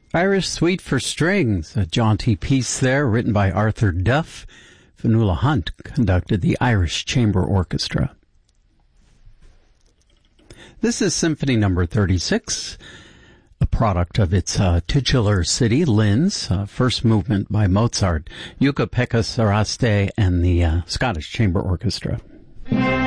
Irish Suite for Strings, a jaunty piece there written by Arthur Duff. Fionnuala Hunt conducted the Irish Chamber Orchestra. This is Symphony Number 36, a product of its titular city, Linz, first movement by Mozart, Jukka-Pekka Saraste, and the Scottish Chamber Orchestra.